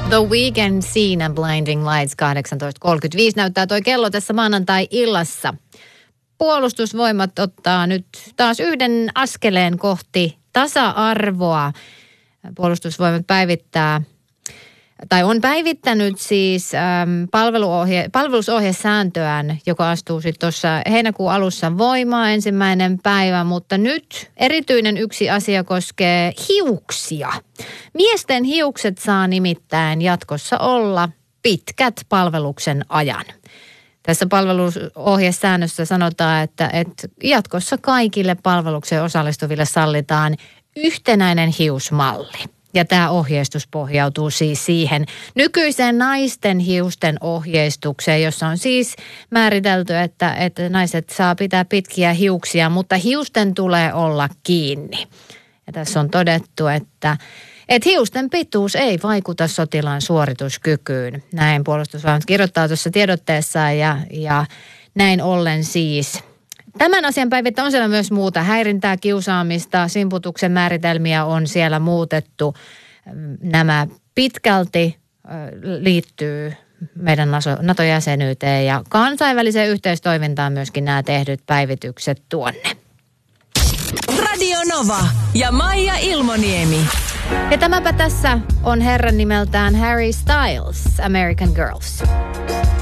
The Weeknd siinä Blinding Lights 18.35 näyttää toi kello tässä maanantai-illassa. Puolustusvoimat ottaa nyt taas yhden askeleen kohti tasa-arvoa. Puolustusvoimat on päivittänyt siis palvelusohjesääntöään, joka astuu sitten tuossa heinäkuun alussa voimaan 1. päivä, mutta nyt erityinen yksi asia koskee hiuksia. Miesten hiukset saa nimittäin jatkossa olla pitkät palveluksen ajan. Tässä palvelusohjesäännössä sanotaan, että jatkossa kaikille palvelukseen osallistuville sallitaan yhtenäinen hiusmalli. Ja tämä ohjeistus pohjautuu siis siihen nykyiseen naisten hiusten ohjeistukseen, jossa on siis määritelty, että naiset saa pitää pitkiä hiuksia, mutta hiusten tulee olla kiinni. Ja tässä on todettu, että hiusten pituus ei vaikuta sotilaan suorituskykyyn. Näin puolustusvoimat kirjoittaa tuossa tiedotteessaan ja näin ollen siis. Tämän asian päivittä on siellä myös muuta häirintää, kiusaamista, simputuksen määritelmiä on siellä muutettu. Nämä pitkälti liittyy meidän NATO-jäsenyyteen ja kansainväliseen yhteistoimintaan myöskin nämä tehdyt päivitykset tuonne. Radio Nova ja Maija Ilmoniemi. Ja tämäpä tässä on herran nimeltään Harry Styles, American Girls.